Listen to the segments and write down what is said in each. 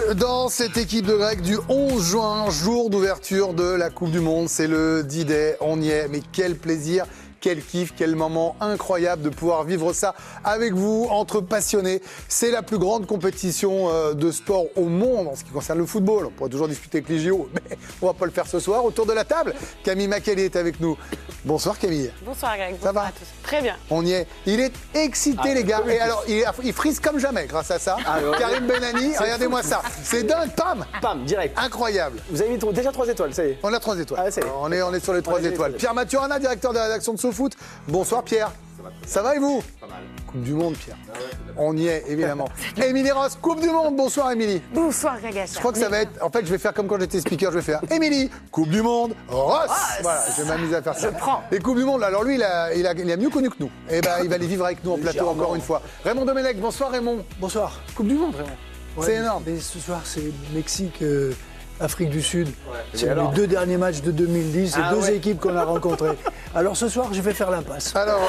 dans cette équipe de Greg du 11 juin, jour d'ouverture de la Coupe du Monde. C'est le D-Day, on y est, mais quel plaisir, quel kiff, quel moment incroyable de pouvoir vivre ça avec vous, entre passionnés. C'est la plus grande compétition de sport au monde en ce qui concerne le football. On pourrait toujours discuter avec les JO, mais on va pas le faire ce soir. Autour de la table, Camille Macali est avec nous. Bonsoir Camille. Bonsoir Greg, ça bonsoir va à tous. Très bien. On y est. Il est excité les gars. Et alors, il frise comme jamais grâce à ça. Karim Benani, regardez-moi ça. C'est dingue, pam. Pam, direct. Incroyable. Vous avez mis déjà 3 étoiles, ça y est. On a 3 étoiles. Ah, ça y est. On est sur les 3 étoiles. Pierre Maturana, directeur de la rédaction de SoFoot. Bonsoir Pierre. Ça va et vous? Pas mal. Coupe du Monde, Pierre. On y est, évidemment. Émilie Ross, Coupe du Monde. Bonsoir, Émilie. Bonsoir, Greg. Je crois que ça va être... En fait, je vais faire comme quand j'étais speaker. Je vais faire Émilie, Coupe du Monde, Ross. Voilà, je vais m'amuser à faire ça. Je prends. Les Coupes du Monde, alors lui, il a mieux connu que nous. Et ben, il va les vivre avec nous en plateau encore une fois. Raymond Domenech, bonsoir Raymond. Bonsoir. Coupe du Monde, Raymond. Ouais, c'est énorme. Mais ce soir, c'est Mexique, Afrique du Sud. C'est les alors 2 derniers matchs de 2010, c'est 2 équipes qu'on a rencontrées. Alors ce soir, je vais faire l'impasse. Alors,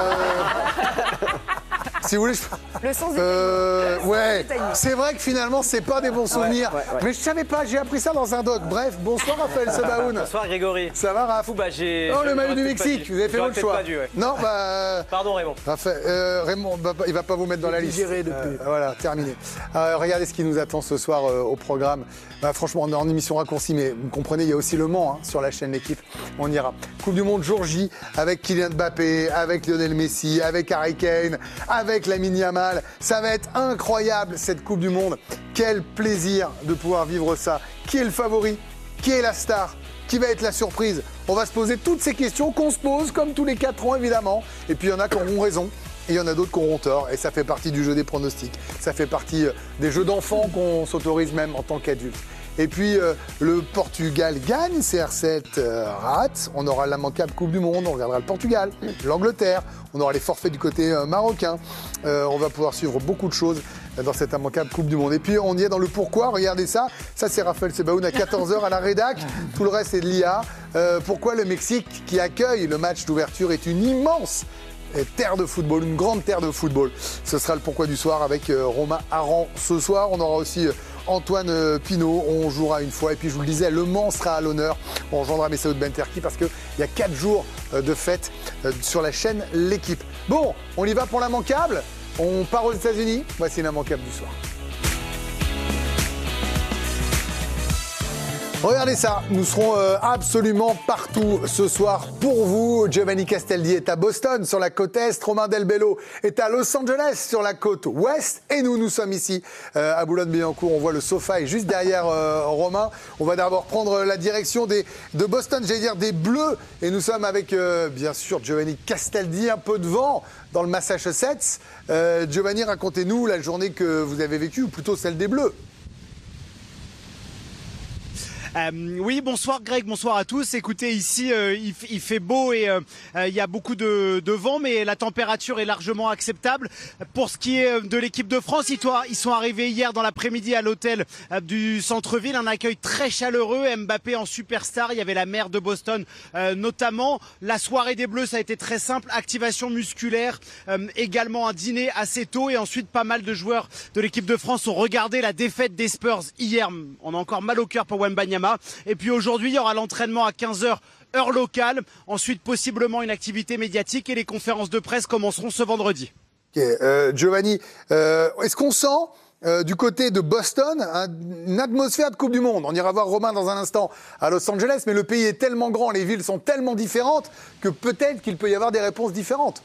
si vous voulez, Le sens ouais, c'est vrai que finalement, c'est pas des bons souvenirs. Mais je savais pas, j'ai appris ça dans un doc. Bref, bonsoir Raphaël Sebaoun. Bonsoir Grégory. Ça va, Raph? Bah, Oh, le maillot du Mexique, vous avez fait votre choix. Pas dû, ouais. Non, bah. Pardon Raymond. Raphaël, Raymond, il va pas vous mettre dans la liste. Digéré depuis. Voilà, terminé. Regardez ce qui nous attend ce soir au programme. Franchement, on est en émission raccourcie, mais vous comprenez, il y a aussi le Mans sur la chaîne L'équipe. On ira. Coupe du Monde jour J avec Kylian Mbappé, avec Lionel Messi, avec Harry Kane, avec Lamine Yamal. Ça va être incroyable cette Coupe du Monde. Quel plaisir de pouvoir vivre ça. Qui est le favori? Qui est la star? Qui va être la surprise? On va se poser toutes ces questions qu'on se pose comme tous les 4 ans évidemment. Et puis il y en a qui auront raison. Et il y en a d'autres qui auront tort, et ça fait partie du jeu des pronostics. Ça fait partie des jeux d'enfants qu'on s'autorise même en tant qu'adulte. Et puis, le Portugal gagne, CR7 rate. On aura l'immanquable Coupe du Monde, on regardera le Portugal, l'Angleterre, on aura les forfaits du côté marocain. On va pouvoir suivre beaucoup de choses dans cette immanquable Coupe du Monde. Et puis, on y est dans le pourquoi, regardez ça. Ça, c'est Raphaël Sebaoun à 14h à la rédac. Tout le reste, c'est de l'IA. Pourquoi le Mexique, qui accueille le match d'ouverture, est une immense terre de football, une grande terre de football. Ce sera le pourquoi du soir avec Romain Aran ce soir. On aura aussi Antoine Pinault, on jouera une fois. Et puis je vous le disais, Le Mans sera à l'honneur. On rejoindra Messaoud Benterki parce qu'il y a 4 jours de fête sur la chaîne L'équipe. Bon, on y va pour l'immanquable. On part aux États-Unis. Voici l'immanquable du soir. Regardez ça, nous serons absolument partout ce soir pour vous. Giovanni Castaldi est à Boston sur la côte Est, Romain Del Bello est à Los Angeles sur la côte Ouest et nous sommes ici à Boulogne-Billancourt. On voit le sofa est juste derrière Romain. On va d'abord prendre la direction de Boston, j'allais dire des Bleus. Et nous sommes avec bien sûr Giovanni Castaldi, un peu de vent dans le Massachusetts. Giovanni, racontez-nous la journée que vous avez vécue, ou plutôt celle des Bleus. Oui, bonsoir Greg, bonsoir à tous. Écoutez, ici il fait beau et il y a beaucoup de vent, mais la température est largement acceptable. Pour ce qui est de l'équipe de France, ils sont arrivés hier dans l'après-midi à l'hôtel du centre-ville. Un accueil très chaleureux, Mbappé en superstar. Il y avait la maire de Boston notamment. La soirée des Bleus, ça a été très simple. Activation musculaire, également un dîner assez tôt et ensuite pas mal de joueurs de l'équipe de France ont regardé la défaite des Spurs hier. On a encore mal au cœur pour Wembanyama. Et puis aujourd'hui, il y aura l'entraînement à 15h heure locale. Ensuite, possiblement une activité médiatique et les conférences de presse commenceront ce vendredi. Okay. Giovanni, est-ce qu'on sent du côté de Boston une atmosphère de Coupe du Monde? On ira voir Romain dans un instant à Los Angeles, mais le pays est tellement grand, les villes sont tellement différentes que peut-être qu'il peut y avoir des réponses différentes.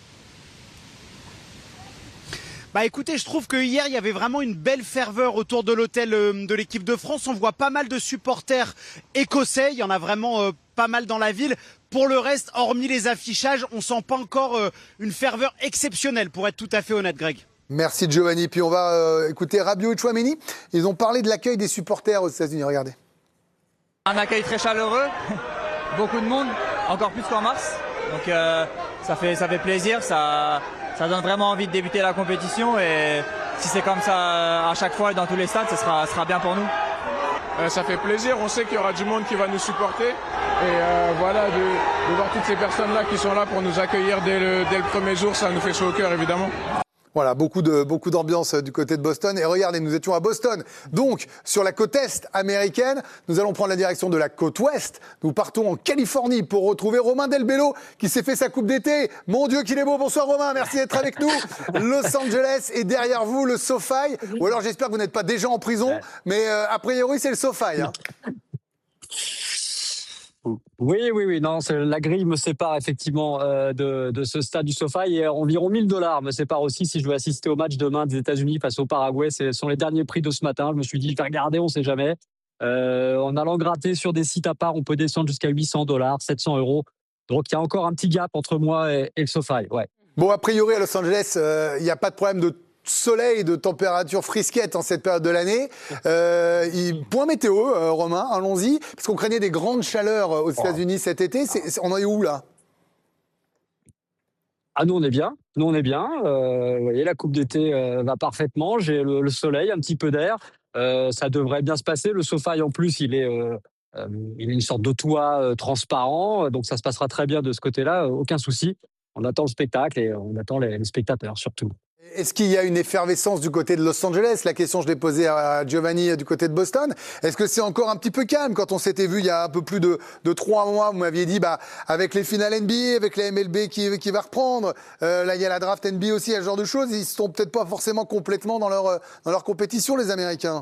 Bah écoutez, je trouve que hier il y avait vraiment une belle ferveur autour de l'hôtel de l'équipe de France. On voit pas mal de supporters écossais, il y en a vraiment pas mal dans la ville. Pour le reste, hormis les affichages, on sent pas encore une ferveur exceptionnelle, pour être tout à fait honnête, Greg. Merci Giovanni. Puis on va écouter Rabiot et Chouameni. Ils ont parlé de l'accueil des supporters aux États-Unis. Regardez. Un accueil très chaleureux, beaucoup de monde, encore plus qu'en mars. Donc ça fait plaisir, ça donne vraiment envie de débuter la compétition et si c'est comme ça à chaque fois et dans tous les stades, ça sera bien pour nous. Ça fait plaisir, on sait qu'il y aura du monde qui va nous supporter et voilà, de voir toutes ces personnes-là qui sont là pour nous accueillir dès le premier jour, ça nous fait chaud au cœur évidemment. Voilà, beaucoup d'ambiance du côté de Boston. Et regardez, nous étions à Boston. Donc, sur la côte est américaine, nous allons prendre la direction de la côte ouest. Nous partons en Californie pour retrouver Romain Delbello qui s'est fait sa coupe d'été. Mon Dieu, qu'il est beau. Bonsoir Romain, merci d'être avec nous. Los Angeles et derrière vous, le SoFi. Ou alors j'espère que vous n'êtes pas déjà en prison, mais a priori c'est le SoFi. Hein. Oui. Non, la grille me sépare effectivement de ce stade du SoFi et environ $1,000 me sépare aussi si je veux assister au match demain des États-Unis face au Paraguay. Ce sont les derniers prix de ce matin. Je me suis dit, je vais regarder, on ne sait jamais. En allant gratter sur des sites à part, on peut descendre jusqu'à $800, 700 €. Donc il y a encore un petit gap entre moi et le SoFi. Ouais. Bon, a priori à Los Angeles, il n'y a pas de problème de soleil, de température frisquette en cette période de l'année. Point météo, Romain, allons-y, parce qu'on craignait des grandes chaleurs aux États-Unis cet été. On en est où là? Nous on est bien. Vous voyez, la coupe d'été va parfaitement. J'ai le soleil, un petit peu d'air. Ça devrait bien se passer. Le SoFi en plus, il est une sorte de toit transparent, donc ça se passera très bien de ce côté-là. Aucun souci. On attend le spectacle et on attend les spectateurs surtout. Est-ce qu'il y a une effervescence du côté de Los Angeles? La question, je l'ai posée à Giovanni du côté de Boston. Est-ce que c'est encore un petit peu calme? Quand on s'était vu il y a un peu plus de 3 mois, vous m'aviez dit, avec les finales NBA, avec la MLB qui va reprendre, là il y a la draft NBA aussi, il y a ce genre de choses, ils ne sont peut-être pas forcément complètement dans leur compétition, les Américains.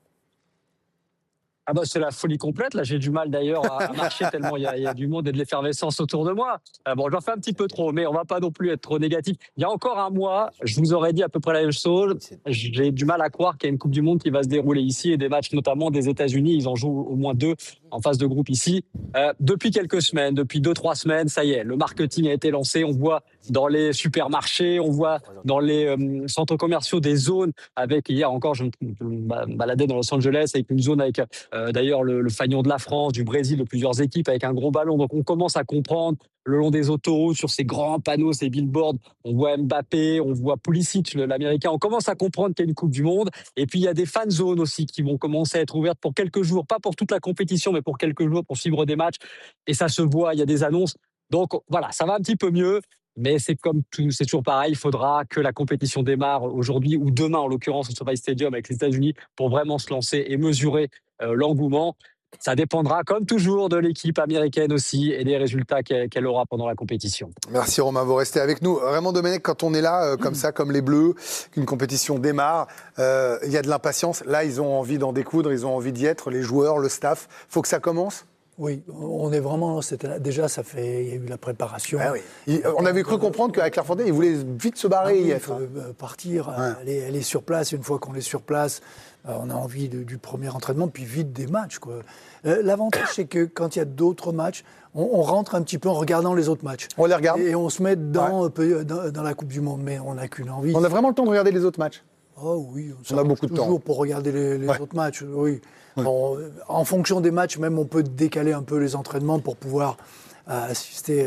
C'est la folie complète. Là, j'ai du mal d'ailleurs à marcher tellement il y a du monde et de l'effervescence autour de moi. J'en fais un petit peu trop, mais on va pas non plus être trop négatif. Il y a encore un mois, je vous aurais dit à peu près la même chose. J'ai du mal à croire qu'il y a une Coupe du Monde qui va se dérouler ici et des matchs notamment des États-Unis. Ils en jouent au moins 2 en phase de groupe ici. Depuis quelques semaines, depuis 2-3 semaines, ça y est, le marketing a été lancé. On voit dans les supermarchés, on voit dans les centres commerciaux des zones avec, hier encore, je me baladais dans Los Angeles avec une zone avec d'ailleurs le fanion de la France, du Brésil, de plusieurs équipes avec un gros ballon. Donc on commence à comprendre le long des autoroutes, sur ces grands panneaux, ces billboards, on voit Mbappé, on voit Pulisic, l'Américain. On commence à comprendre qu'il y a une Coupe du Monde. Et puis il y a des fan zones aussi qui vont commencer à être ouvertes pour quelques jours, pas pour toute la compétition, mais pour quelques jours pour suivre des matchs. Et ça se voit, il y a des annonces. Donc voilà, ça va un petit peu mieux. Mais c'est comme tout, c'est toujours pareil. Il faudra que la compétition démarre aujourd'hui ou demain, en l'occurrence, au SoFi Stadium avec les États-Unis pour vraiment se lancer et mesurer l'engouement. Ça dépendra, comme toujours, de l'équipe américaine aussi et des résultats qu'elle aura pendant la compétition. Merci Romain, vous restez avec nous. Vraiment, Domenech, quand on est là, comme ça, comme les Bleus, qu'une compétition démarre, il y a de l'impatience. Là, ils ont envie d'en découdre, ils ont envie d'y être, les joueurs, le staff. Il faut que ça commence. Oui, on est vraiment. Déjà, il y a eu la préparation. Ah oui. On avait cru comprendre qu'à Clairefontaine, ils voulaient vite se barrer. Il faut partir, aller sur place. Une fois qu'on est sur place, on a envie du premier entraînement, puis vite des matchs, quoi. L'avantage, c'est que quand il y a d'autres matchs, on rentre un petit peu en regardant les autres matchs. On les regarde. Et on se met dans la Coupe du Monde, mais on n'a qu'une envie. On a vraiment le temps de regarder les autres matchs. Oh oui, on a beaucoup de temps. Toujours pour regarder les autres matchs, oui. Bon, en fonction des matchs, même, on peut décaler un peu les entraînements pour pouvoir assister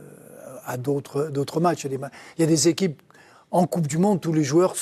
à d'autres matchs. Il y a des équipes en Coupe du Monde, tous les joueurs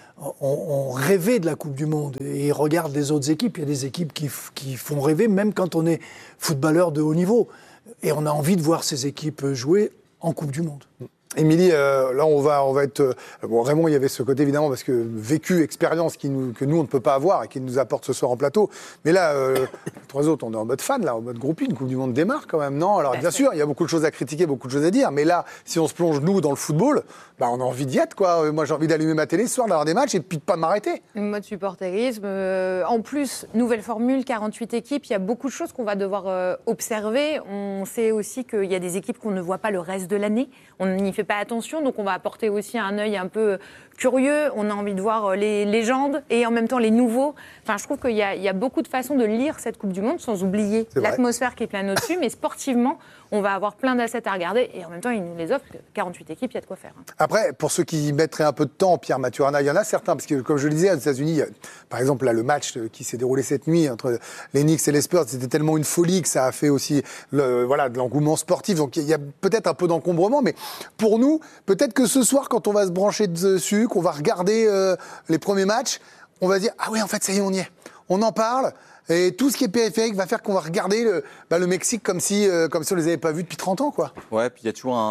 ont rêvé de la Coupe du Monde et ils regardent les autres équipes. Il y a des équipes qui font rêver, même quand on est footballeur de haut niveau. Et on a envie de voir ces équipes jouer en Coupe du Monde. Émilie, là on va être... Bon, Raymond, il y avait ce côté évidemment parce que vécu, expérience que nous on ne peut pas avoir et qui nous apporte ce soir en plateau. Mais là, les 3 autres, on est en mode fan, là, en mode groupie. Une Coupe du Monde démarre quand même, non? Alors bien sûr, il y a beaucoup de choses à critiquer, beaucoup de choses à dire. Mais là, si on se plonge nous dans le football, on a envie d'y être, quoi. Moi j'ai envie d'allumer ma télé ce soir, d'avoir des matchs et puis de pas m'arrêter. Mode supporterisme. En plus, nouvelle formule, 48 équipes. Il y a beaucoup de choses qu'on va devoir observer. On sait aussi qu'il y a des équipes qu'on ne voit pas le reste de l'année. On n'y fait pas attention, donc on va apporter aussi un œil un peu curieux. On a envie de voir les légendes et en même temps les nouveaux. Enfin, je trouve qu'il y a beaucoup de façons de lire cette Coupe du Monde sans oublier l'atmosphère qui plane au-dessus. Mais sportivement, on va avoir plein d'assets à regarder et en même temps, ils nous les offrent. 48 équipes, il y a de quoi faire. Après, pour ceux qui mettraient un peu de temps, Pierre Maturana, il y en a certains, parce que comme je le disais, aux États-Unis, par exemple, là, le match qui s'est déroulé cette nuit entre les Knicks et les Spurs, c'était tellement une folie que ça a fait aussi de l'engouement sportif. Donc il y a peut-être un peu d'encombrement, mais pour nous, peut-être que ce soir, quand on va se brancher dessus, qu'on va regarder les premiers matchs, on va dire « Ah oui, en fait, ça y est, on y est. On en parle. » Et tout ce qui est périphérique va faire qu'on va regarder le Mexique comme si on ne les avait pas vus depuis 30 ans, quoi. Ouais, puis il y a toujours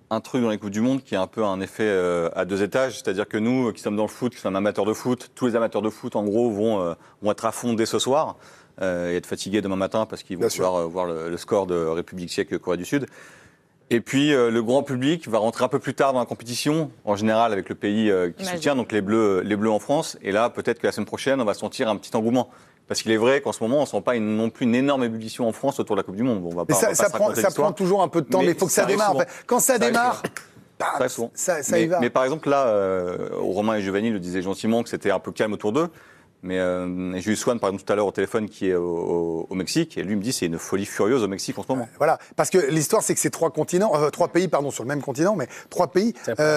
un truc dans les Coupes du Monde qui est un peu un effet à deux étages. C'est-à-dire que nous, qui sommes dans le foot, qui sommes amateurs de foot, tous les amateurs de foot, en gros, vont être à fond dès ce soir et être fatigués demain matin parce qu'ils vont pouvoir voir le score de République tchèque, Corée du Sud. Et puis, le grand public va rentrer un peu plus tard dans la compétition, en général avec le pays qui soutient, donc les Bleus en France. Et là, peut-être que la semaine prochaine, on va sentir un petit engouement. Parce qu'il est vrai qu'en ce moment, on ne sent pas non plus une énorme ébullition en France autour de la Coupe du Monde. Bon, ça prend toujours un peu de temps, mais il faut que ça démarre. En fait. Quand ça démarre, ça y va. Mais par exemple, là, Romain et Giovanni le disaient gentiment que c'était un peu calme autour d'eux. Mais j'ai eu Swan, par exemple, tout à l'heure au téléphone, qui est au Mexique, et lui me dit que c'est une folie furieuse au Mexique en ce moment. Voilà, parce que l'histoire, c'est que c'est trois pays, sur le même continent, mais trois pays.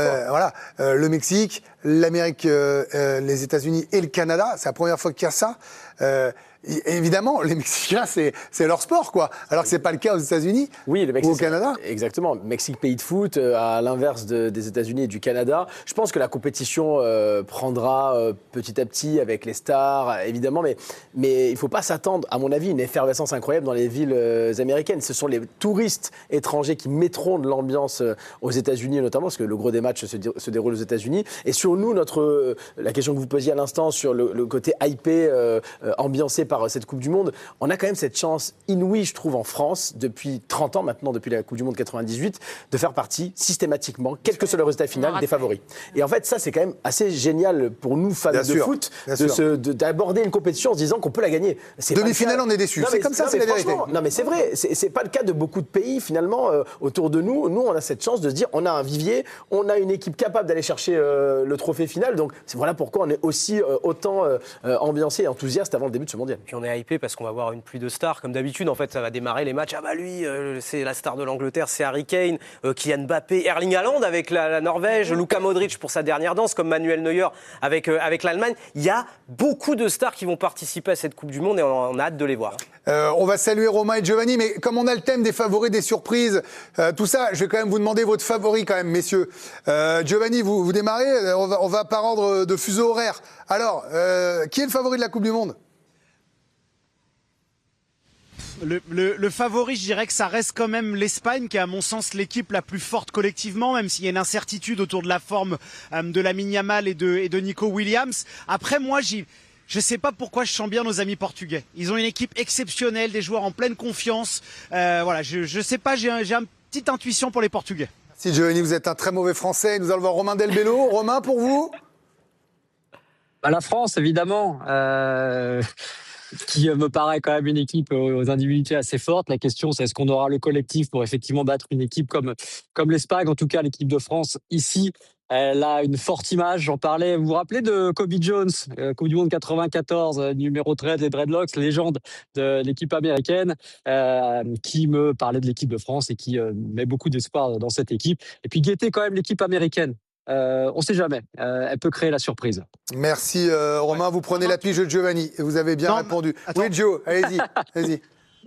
Le Mexique, l'Amérique, les États-Unis et le Canada. C'est la première fois qu'il y a ça. Évidemment, les Mexicains, c'est leur sport, quoi. Alors que c'est pas le cas aux États-Unis ou au Canada. Exactement. Mexique, pays de foot, à l'inverse des États-Unis et du Canada. Je pense que la compétition prendra petit à petit avec les stars, évidemment, mais il faut pas s'attendre, à mon avis, à une effervescence incroyable dans les villes américaines. Ce sont les touristes étrangers qui mettront de l'ambiance aux États-Unis, notamment, parce que le gros des matchs se déroule aux États-Unis. Et sur nous, la question que vous posiez à l'instant sur le côté hypé, ambiancé par cette Coupe du Monde, on a quand même cette chance inouïe, je trouve, en France, depuis 30 ans maintenant, depuis la Coupe du Monde 98, de faire partie systématiquement, quel que soit le résultat final, des favoris. Et en fait, ça, c'est quand même assez génial pour nous, fans de foot, d'aborder une compétition en se disant qu'on peut la gagner. Demi-finale, on est déçus. C'est comme ça, c'est la vérité. Non, mais c'est vrai. C'est pas le cas de beaucoup de pays, finalement, autour de nous. Nous, on a cette chance de se dire, on a un vivier, on a une équipe capable d'aller chercher le trophée final. Donc, voilà pourquoi on est aussi autant ambiancé et enthousiaste avant le début de ce mondial. Puis on est hypé parce qu'on va voir une pluie de stars. Comme d'habitude, en fait, ça va démarrer les matchs. Ah bah lui, c'est la star de l'Angleterre, c'est Harry Kane, Kylian Mbappé, Erling Haaland avec la Norvège, Luka Modric pour sa dernière danse, comme Manuel Neuer avec l'Allemagne. Il y a beaucoup de stars qui vont participer à cette Coupe du Monde et on a hâte de les voir. On va saluer Romain et Giovanni, mais comme on a le thème des favoris, des surprises, tout ça, je vais quand même vous demander votre favori quand même, messieurs. Giovanni, vous démarrez, on va par ordre de fuseau horaire. Alors, qui est le favori de la Coupe du Monde ? Le favori, je dirais que ça reste quand même l'Espagne, qui est à mon sens l'équipe la plus forte collectivement, même s'il y a une incertitude autour de la forme de Lamine Yamal et de Nico Williams. Après, moi, je sais pas pourquoi je sens bien nos amis portugais. Ils ont une équipe exceptionnelle, des joueurs en pleine confiance. Voilà, je sais pas, j'ai une petite intuition pour les Portugais. Si Giovanni, vous êtes un très mauvais Français, nous allons voir Romain Delbello. Romain, pour vous ? La France, évidemment. Qui me paraît quand même une équipe aux individualités assez fortes. La question, c'est est-ce qu'on aura le collectif pour effectivement battre une équipe comme l'Espagne. En tout cas, l'équipe de France, ici, elle a une forte image. J'en parlais. Vous vous rappelez de Kobe Jones, Coupe du Monde 94, numéro 13 des Dreadlocks, légende de l'équipe américaine, qui me parlait de l'équipe de France et qui met beaucoup d'espoir dans cette équipe. Et puis, guetter quand même l'équipe américaine. On ne sait jamais. Elle peut créer la surprise. Merci Romain. Vous prenez la pige de Giovanni et vous avez bien répondu. Attends. Oui, Gio, allez-y.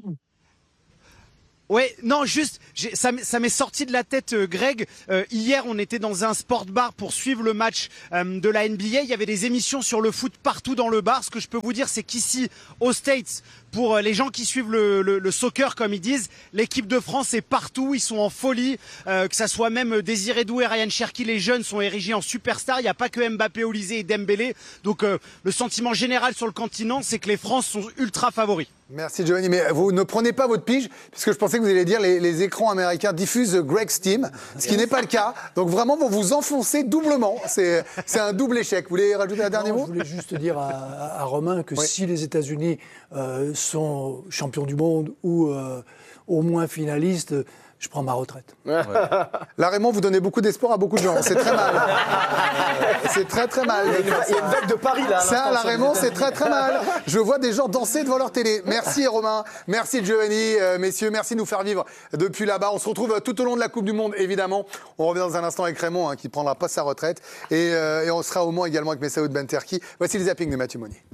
Ouais, non, juste, ça m'est sorti de la tête, Greg. Hier, on était dans un sport bar pour suivre le match de la NBA. Il y avait des émissions sur le foot partout dans le bar. Ce que je peux vous dire, c'est qu'ici, aux States, pour les gens qui suivent le soccer, comme ils disent, l'équipe de France est partout. Ils sont en folie. Que ça soit même Désiré Doué, Ryan Cherki, les jeunes sont érigés en superstars. Il n'y a pas que Mbappé, Olysée et Dembélé. Donc, le sentiment général sur le continent, c'est que les France sont ultra favoris. Merci Giovanni, mais vous ne prenez pas votre pige, puisque je pensais que vous alliez dire les écrans américains diffusent Greg's Team, ce qui n'est pas le cas. Donc vraiment, vous vous enfoncez doublement. C'est un double échec. Vous voulez rajouter un dernier mot ? Je voulais juste dire à Romain que si les États-Unis sont champions du monde ou au moins finalistes, je prends ma retraite. Ouais. Là, Raymond, vous donnez beaucoup d'espoir à beaucoup de gens. C'est très mal. C'est très, très mal. Il y a une vague de Paris, là. Ça, là, Raymond, c'est très, très mal. Je vois des gens danser devant leur télé. Merci, Romain. Merci, Giovanni. Messieurs, merci de nous faire vivre depuis là-bas. On se retrouve tout au long de la Coupe du Monde, évidemment. On revient dans un instant avec Raymond, qui ne prendra pas sa retraite. Et on sera au Mans également avec Messaoud Benterki. Voici le zapping de Mathieu Monnier.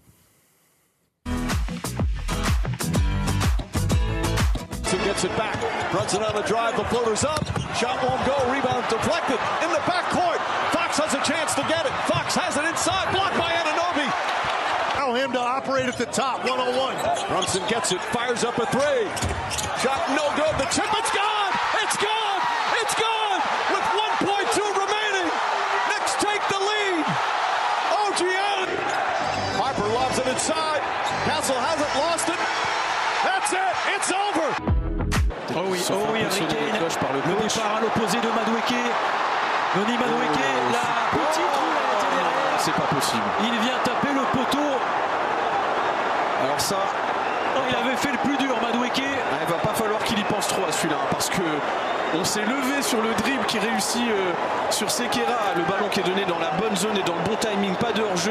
Gets it back, runs it on the drive, the floater's up, shot won't go, rebound deflected, in the backcourt, Fox has a chance to get it, Fox has it inside, blocked by Anunoby. Allow him to operate at the top, 101. Brunson gets it, fires up a three, shot no good, the tip, it's gone, it's gone, it's gone, with Russell hasn't lost it. That's it. It's over. Oh oui, Harry Kane. Le départ à l'opposé de Madueke. Noni Madueke, la petite roulette derrière. C'est pas possible. Il vient taper le poteau. Alors ça... Oh, il avait fait le plus dur, Madueke. Il va pas falloir qu'il y pense trop à celui-là, parce que on s'est levé sur le dribble qui réussit sur Sekera. Le ballon qui est donné dans la bonne zone et dans le bon timing, pas de hors-jeu.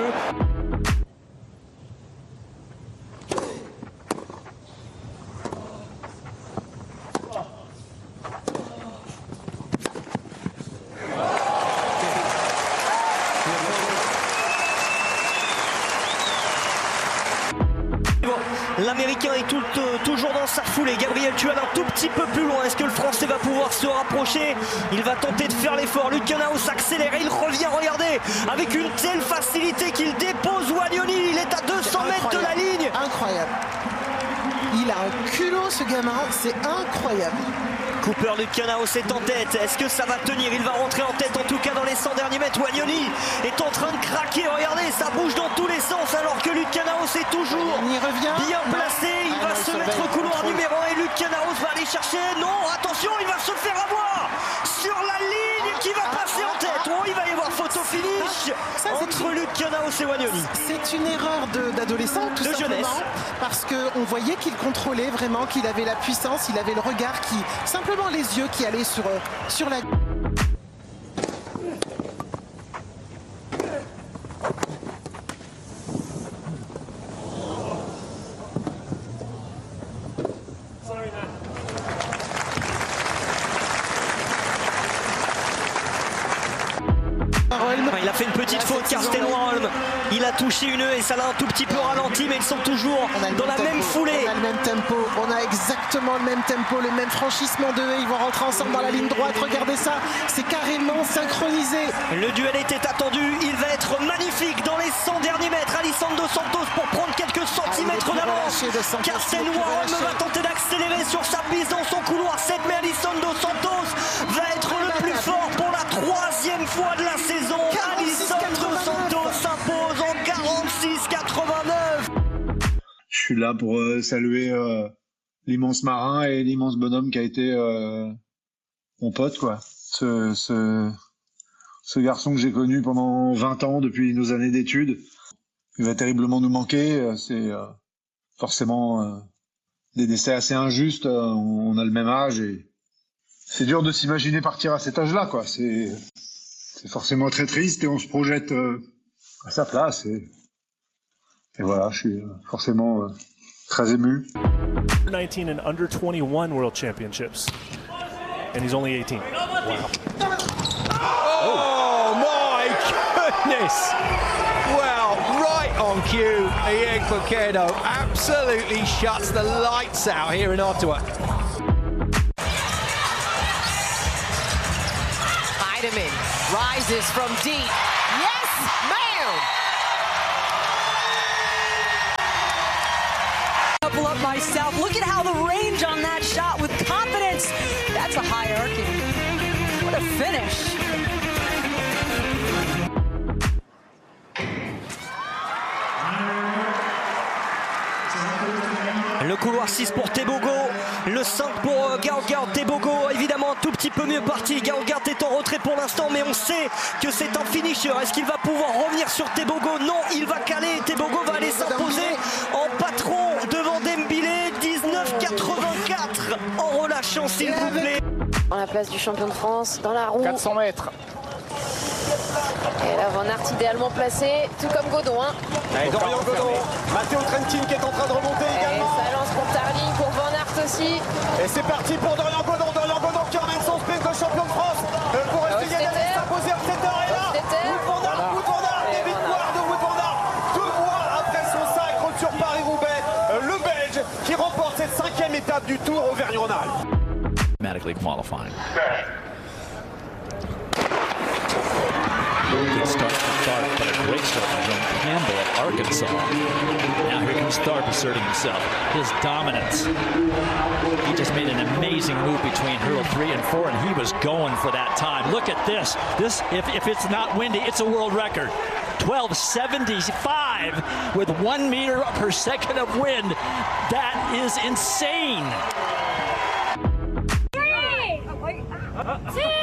L'Américain est toujours dans sa foulée. Gabriel Tual un tout petit peu plus loin. Est-ce que le Français va pouvoir se rapprocher? Il va tenter de faire l'effort. Lucianaos accélère et il revient, regardez, avec une telle facilité qu'il dépose Wanyoni. Il est à 200 mètres de la ligne. Incroyable. Il a un culot, ce gamin, c'est incroyable. Cooper Lucianaos est en tête. Est-ce que ça va tenir? Il va rentrer en tête, en tout cas dans les 100 derniers mètres. Wanyoni est en train de craquer. Regardez, ça bouge dans tous les sens alors que Lucianaos est toujours bien placé. Il va se mettre au couloir numéro 1 et Lucianaos va aller chercher. Non, attention, il va se faire avoir sur la ligne qui va passer en tête. Oh, il va y avoir photo finish entre Lucianaos et Wanyoni. C'est une erreur d'adolescent, tout simplement, parce qu'on voyait qu'il contrôlait vraiment, qu'il avait la puissance, il avait le regard qui... Simplement les yeux qui allaient sur la... Il a fait une petite faute, Karsten Warholm. Il a touché une et ça l'a un tout petit peu ralenti, mais ils sont toujours dans la même foulée. On a le même tempo, on a exactement le même tempo, le même franchissement de eux. Ils vont rentrer ensemble dans la ligne droite. Regardez ça, c'est carrément synchronisé. Le duel était attendu, il va être magnifique dans les 100 derniers mètres. Alisson Dos Santos pour prendre quelques centimètres d'avance. Karsten Warholm va tenter d'accélérer sur sa piste dans son couloir 7, mais Alisson Dos Santos va être le plus fort pour la 3e fois de la saison. Alisson Dos Santos s'impose en 46-89. Je suis là pour saluer l'immense marin et l'immense bonhomme qui a été mon pote, quoi. Ce garçon que j'ai connu pendant 20 ans depuis nos années d'études. Il va terriblement nous manquer. C'est forcément des décès assez injustes. On a le même âge et c'est dur de s'imaginer partir à cet âge-là, quoi. C'est forcément très triste et on se projette à sa place. Et voilà, je suis forcément très ému. 19 and under 21 World Championships, and he's only 18. Wow. Oh my goodness! Well, right on cue, Ian Coquedo absolutely shuts the lights out here in Ottawa. Heidemann rises from deep. Yes, ma'am! Couple up myself. Look at how the range on that shot with confidence. That's a hierarchy. What a finish. Le couloir 6 pour Tebogo, le 5 pour Georgard Tebogo, évidemment un tout petit peu mieux parti. Georgard est en retrait pour l'instant, mais on sait que c'est un finisher. Est-ce qu'il va pouvoir revenir sur Tebogo? Non, il va caler. Tebogo va aller s'imposer en patron devant Dembélé. 19,84 en relâchant, s'il vous plaît. Dans la place du champion de France, dans la roue. 400 mètres. Et là, Van Aert idéalement placé, tout comme Godon. Hein. Allez, Dorian Godon, Matteo Trentin qui est en train de remonter également. Et ça lance pour Tarling, pour Van Aert aussi. Et c'est parti pour Dorian Godon qui emmène son sprint de champion de France pour essayer d'aller s'imposer à cette heure. Et là, Wout van Aert, des victoires de Wout van Aert. 2 mois après son sacre sur Paris-Roubaix, le Belge qui remporte cette 5e étape du Tour Auvergne-Rhône-Alpes. Automatically qualifying. Good start from Tharp, but a great start from John Campbell of Arkansas. Now here comes Tharp asserting himself. His dominance. He just made an amazing move between hurdle 3 and 4, and he was going for that time. Look at this. This, if it's not windy, it's a world record. 1275 with 1 meter per second of wind. That is insane. 3, 2,